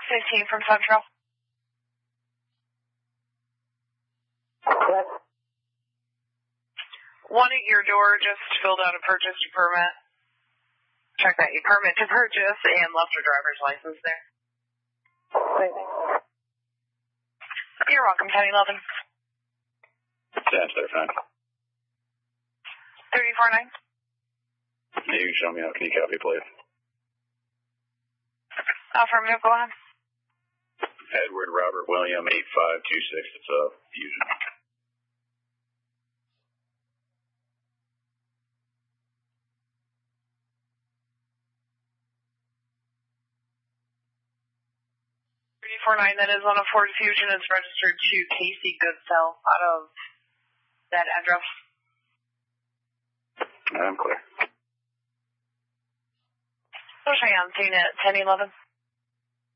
15 from Central. Correct. One at your door just filled out a purchase to permit. Check that you permit to purchase and left your driver's license there. Thanks. You're welcome, 1011. That's their fine. 349. You can show me how can you copy, please? Affirmative, go ahead. Edward Robert William 8526. It's a Fusion. That is on a Ford Fusion. It's registered to Casey Goodsell out of that address. I'm clear. So Cheyenne, seen at 1011.